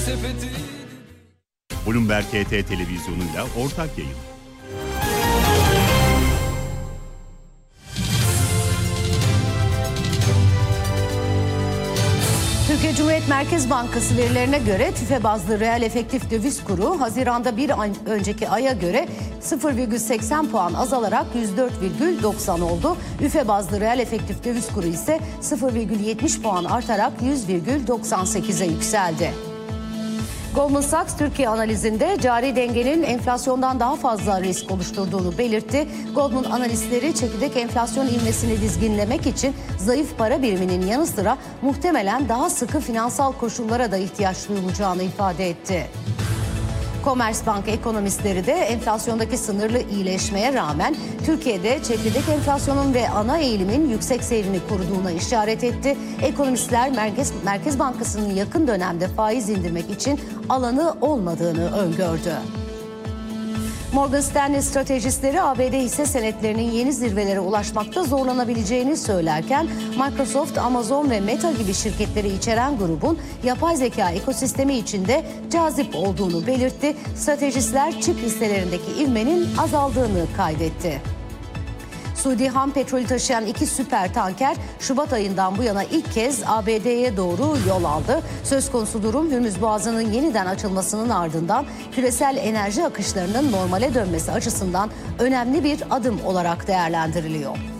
sepeti. Bloomberg HT televizyonuyla ortak yayın. Türkiye Cumhuriyet Merkez Bankası verilerine göre tüfe bazlı reel efektif döviz kuru Haziran'da bir önceki aya göre 0,80 puan azalarak 104,90 oldu. Üfe bazlı reel efektif döviz kuru ise 0,70 puan artarak 100,98'e yükseldi. Goldman Sachs Türkiye analizinde cari dengenin enflasyondan daha fazla risk oluşturduğunu belirtti. Goldman analistleri çekirdek enflasyon ivmesini dizginlemek için zayıf para biriminin yanı sıra muhtemelen daha sıkı finansal koşullara da ihtiyaç duyulacağını ifade etti. Commerzbank ekonomistleri de enflasyondaki sınırlı iyileşmeye rağmen Türkiye'de çekirdek enflasyonun ve ana eğilimin yüksek seyrini koruduğuna işaret etti. Ekonomistler Merkez Bankası'nın yakın dönemde faiz indirmek için alanı olmadığını öngördü. Morgan Stanley stratejistleri ABD hisse senetlerinin yeni zirvelere ulaşmakta zorlanabileceğini söylerken Microsoft, Amazon ve Meta gibi şirketleri içeren grubun yapay zeka ekosistemi içinde cazip olduğunu belirtti. Stratejistler çip listelerindeki ivmenin azaldığını kaydetti. Suudi ham petrolü taşıyan 2 süper tanker Şubat ayından bu yana ilk kez ABD'ye doğru yol aldı. Söz konusu durum Hürmüz Boğazı'nın yeniden açılmasının ardından küresel enerji akışlarının normale dönmesi açısından önemli bir adım olarak değerlendiriliyor.